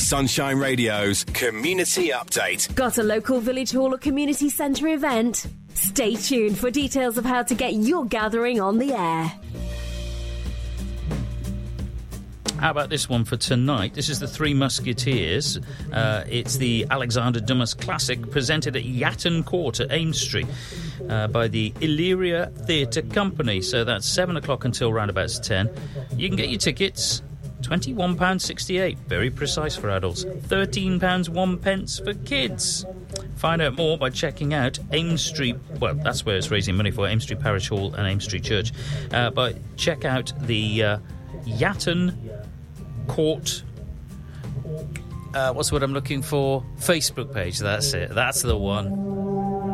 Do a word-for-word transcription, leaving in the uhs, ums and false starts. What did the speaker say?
Sunshine Radio's Community Update. Got a local village hall or community centre event? Stay tuned for details of how to get your gathering on the air. How about this one for tonight? This is the Three Musketeers. Uh, it's the Alexander Dumas Classic presented at Yatton Court at Ames Street uh, by the Illyria Theatre Company. So that's seven o'clock until roundabouts ten. You can get your tickets, twenty-one pounds sixty-eight, very precise for adults, thirteen pounds one pence for kids. Find out more by checking out Ames Street, well, that's where it's raising money for, Ames Street Parish Hall and Ames Street Church. Uh, but check out the uh, Yatton Court, uh, what's what I'm looking for? Facebook page, that's it, that's the one.